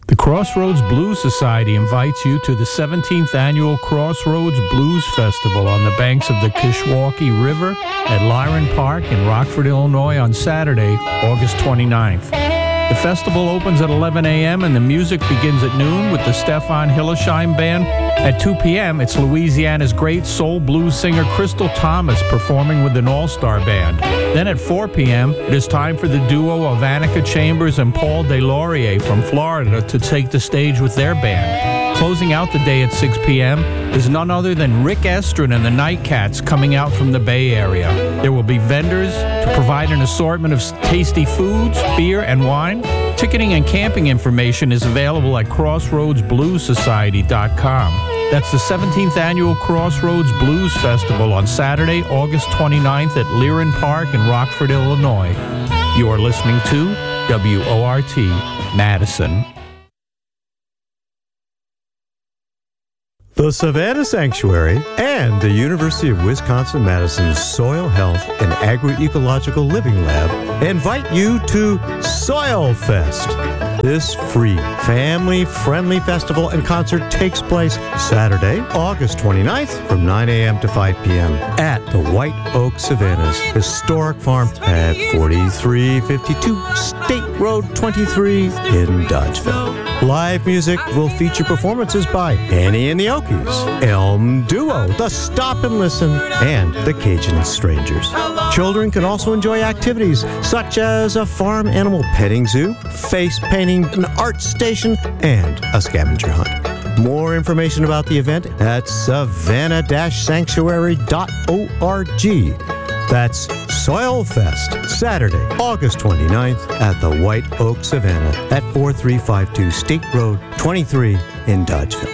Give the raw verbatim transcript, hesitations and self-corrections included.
The Crossroads Blues Society invites you to the seventeenth Annual Crossroads Blues Festival on the banks of the Kishwaukee River at Lyron Park in Rockford, Illinois on Saturday, August twenty-ninth. The festival opens at eleven a.m. and the music begins at noon with the Stefan Hillesheim Band. At two p.m., it's Louisiana's great soul blues singer Crystal Thomas performing with an all-star band. Then at four p.m., it is time for the duo of Annika Chambers and Paul DeLaurier from Florida to take the stage with their band. Closing out the day at six p.m. is none other than Rick Estrin and the Nightcats coming out from the Bay Area. There will be vendors to provide an assortment of tasty foods, beer, and wine. Ticketing and camping information is available at crossroads blues society dot com. That's the seventeenth Annual Crossroads Blues Festival on Saturday, August twenty-ninth at Lyron Park in Rockford, Illinois. You are listening to W O R T, Madison. The Savannah Sanctuary and the University of Wisconsin-Madison's Soil Health and Agroecological Living Lab invite you to Soil Fest. This free, family-friendly festival and concert takes place Saturday, August twenty-ninth from nine a.m. to five p.m. at the White Oak Savannah's historic farm at forty-three fifty-two State Road twenty-three in Dodgeville. Live music will feature performances by Annie and the Okies, Elm Duo, The Stop and Listen, and the Cajun Strangers. Children can also enjoy activities such as a farm animal petting zoo, face painting, an art station, and a scavenger hunt. More information about the event at savannah dash sanctuary dot org. That's Soil Fest, Saturday, August twenty-ninth at the White Oak Savannah at forty-three fifty-two State Road twenty-three in Dodgeville.